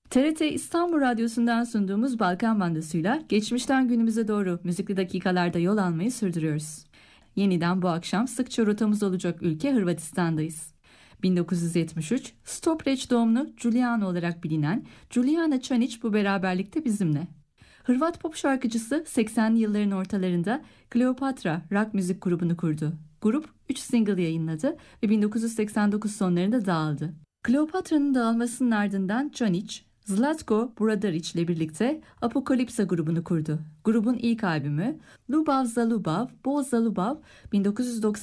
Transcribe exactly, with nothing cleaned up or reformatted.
T R T İstanbul Radyosu'ndan sunduğumuz Balkan Bandası'yla geçmişten günümüze doğru müzikli dakikalarda yol almayı sürdürüyoruz. Yeniden bu akşam sıkça rotamız olacak ülke Hırvatistan'dayız. bin dokuz yüz yetmiş üç Stopreç doğumlu Giuliano olarak bilinen Giuliana Čanić bu beraberlikte bizimle. Hırvat pop şarkıcısı seksenli yılların ortalarında Kleopatra rock müzik grubunu kurdu. Grup üç single yayınladı ve bin dokuz yüz seksen dokuz sonlarında dağıldı. Kleopatra'nın dağılmasının ardından Čanić, Zlatko Bradarić ile birlikte Apokalipsa grubunu kurdu. Grubun ilk albümü Lubav za Lubav, Bol za Lubav bin dokuz yüz doksan